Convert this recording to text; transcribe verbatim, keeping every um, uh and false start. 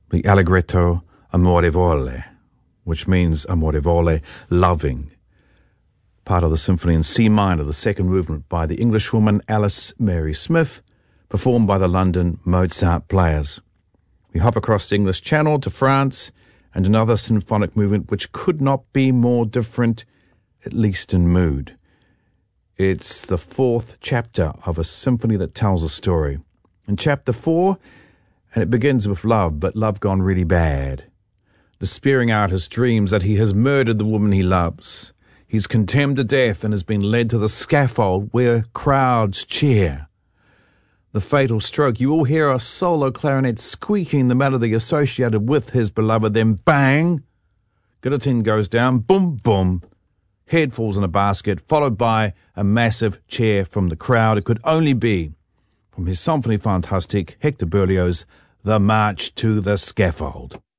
the Allegretto Amorevole, which means amorevole, loving. Part of the symphony in C minor, the second movement by the Englishwoman Alice Mary Smith, performed by the London Mozart Players. We hop across the English Channel to France and another symphonic movement which could not be more different, at least in mood. It's the fourth chapter of a symphony that tells a story. In chapter four, and it begins with love, but love gone really bad. Despairing out his dreams that he has murdered the woman he loves. He's condemned to death and has been led to the scaffold where crowds cheer. The fatal stroke, you will hear a solo clarinet squeaking the melody associated with his beloved, then bang, guillotine goes down, boom, boom, head falls in a basket, followed by a massive cheer from the crowd. It could only be from his Symphonie Fantastique, Hector Berlioz' The March to the Scaffold.